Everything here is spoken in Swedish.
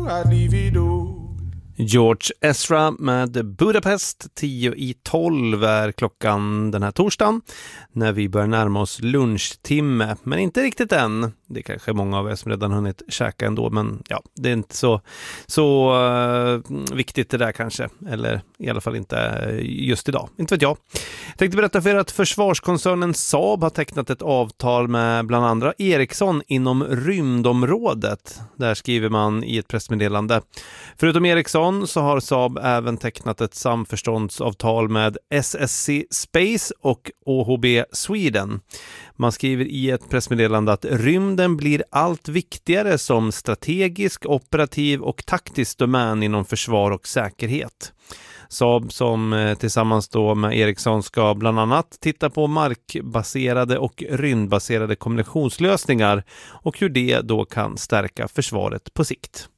I'd leave it all. George Ezra med Budapest. 10:12 är klockan den här torsdagen när vi börjar närma oss lunchtimme, men inte riktigt än. Det är kanske många av er som redan hunnit käka ändå, men ja, det är inte så viktigt det där kanske, eller i alla fall inte just idag, inte vet jag. Jag tänkte berätta för er att försvarskoncernen Saab har tecknat ett avtal med bland andra Ericsson inom rymdområdet. Där skriver man i ett pressmeddelande. Förutom Ericsson så har Saab även tecknat ett samförståndsavtal med SSC Space och OHB Sweden. Man skriver i ett pressmeddelande att rymden blir allt viktigare som strategisk, operativ och taktisk domän inom försvar och säkerhet. Saab som tillsammans då med Ericsson ska bland annat titta på markbaserade och rymdbaserade kommunikationslösningar och hur det då kan stärka försvaret på sikt.